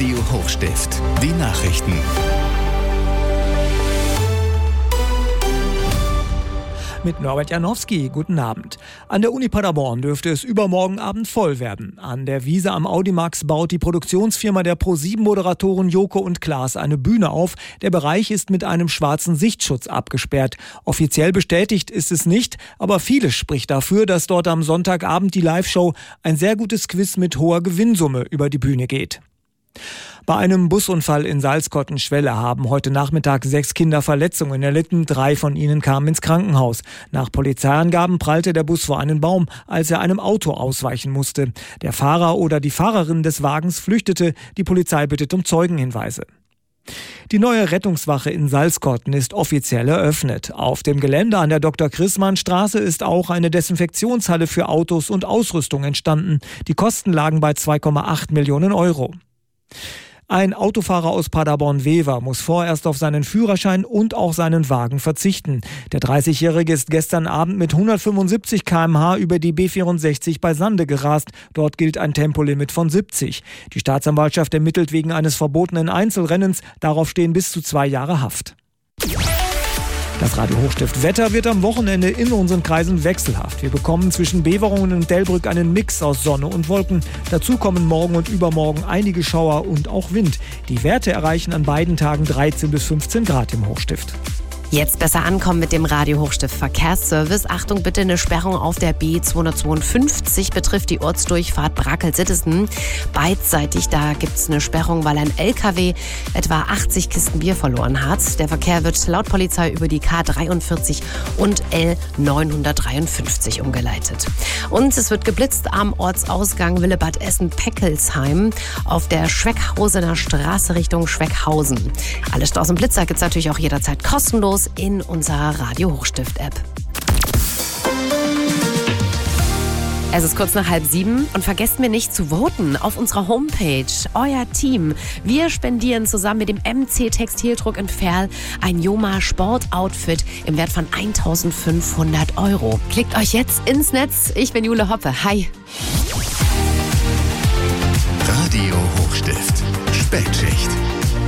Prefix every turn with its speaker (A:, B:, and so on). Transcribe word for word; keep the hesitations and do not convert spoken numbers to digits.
A: Radio Hochstift. Die Nachrichten.
B: Mit Norbert Janowski. Guten Abend. An der Uni Paderborn dürfte es übermorgen Abend voll werden. An der Wiese am Audimax baut die Produktionsfirma der Pro sieben Moderatoren Joko und Klaas eine Bühne auf. Der Bereich ist mit einem schwarzen Sichtschutz abgesperrt. Offiziell bestätigt ist es nicht, aber vieles spricht dafür, dass dort am Sonntagabend die Live-Show, ein sehr gutes Quiz mit hoher Gewinnsumme, über die Bühne geht. Bei einem Busunfall in Salzkotten-Schwelle haben heute Nachmittag sechs Kinder Verletzungen erlitten. Drei von ihnen kamen ins Krankenhaus. Nach Polizeiangaben prallte der Bus vor einen Baum, als er einem Auto ausweichen musste. Der Fahrer oder die Fahrerin des Wagens flüchtete. Die Polizei bittet um Zeugenhinweise. Die neue Rettungswache in Salzkotten ist offiziell eröffnet. Auf dem Gelände an der Doktor-Chrismann-Straße ist auch eine Desinfektionshalle für Autos und Ausrüstung entstanden. Die Kosten lagen bei zwei Komma acht Millionen Euro. Ein Autofahrer aus Paderborn-Wever muss vorerst auf seinen Führerschein und auch seinen Wagen verzichten. Der dreißigjährige ist gestern Abend mit hundertfünfundsiebzig Kilometer pro Stunde über die B vierundsechzig bei Sande gerast. Dort gilt ein Tempolimit von siebzig. Die Staatsanwaltschaft ermittelt wegen eines verbotenen Einzelrennens. Darauf stehen bis zu zwei Jahre Haft. Das Radio Hochstift Wetter wird am Wochenende in unseren Kreisen wechselhaft. Wir bekommen zwischen Beverungen und Delbrück einen Mix aus Sonne und Wolken. Dazu kommen morgen und übermorgen einige Schauer und auch Wind. Die Werte erreichen an beiden Tagen dreizehn bis fünfzehn Grad im Hochstift.
C: Jetzt besser ankommen mit dem Radio Hochstift Verkehrsservice. Achtung bitte, eine Sperrung auf der B zweihundertzweiundfünfzig betrifft die Ortsdurchfahrt Brakel-Sittesen. Beidseitig, da gibt es eine Sperrung, weil ein L K W etwa achtzig Kisten Bier verloren hat. Der Verkehr wird laut Polizei über die K dreiundvierzig und L neunhundertdreiundfünfzig umgeleitet. Und es wird geblitzt am Ortsausgang Willebad Essen-Peckelsheim auf der Schweckhausener Straße Richtung Schweckhausen. Alle Staus und Blitzer gibt es natürlich auch jederzeit kostenlos in unserer Radio Hochstift-App. Es ist kurz nach halb sieben und vergesst mir nicht zu voten auf unserer Homepage. Euer Team. Wir spendieren zusammen mit dem M C Textildruck in Verl ein Joma Sportoutfit im Wert von eintausendfünfhundert Euro. Klickt euch jetzt ins Netz. Ich bin Jule Hoppe. Hi.
A: Radio Hochstift. Spätschicht.